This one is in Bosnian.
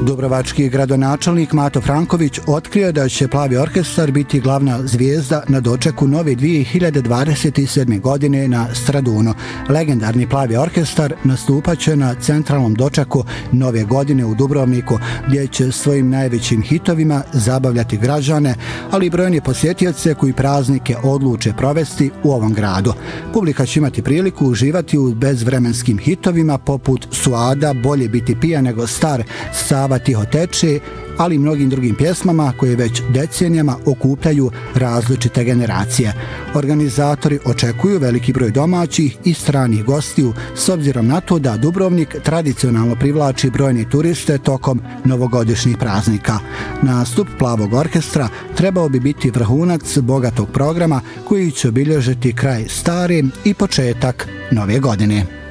Dubrovački gradonačelnik Mato Franković otkrio da će Plavi orkestar biti glavna zvijezda na dočeku nove 2027. godine na Stradunu. Legendarni Plavi orkestar nastupaće na centralnom dočeku nove godine u Dubrovniku, gdje će svojim najvećim hitovima zabavljati građane, ali i brojni posjetioce koji praznike odluče provesti u ovom gradu. Publika će imati priliku uživati u bezvremenskim hitovima poput Suada, Bolje biti pijan nego star, Sava tiho teče, ali i mnogim drugim pjesmama koje već decenijama okupljaju različite generacije. Organizatori očekuju veliki broj domaćih i stranih gostiju s obzirom na to da Dubrovnik tradicionalno privlači brojne turiste tokom novogodišnjih praznika. Nastup Plavog orkestra trebao bi biti vrhunac bogatog programa koji će obilježiti kraj stare i početak nove godine.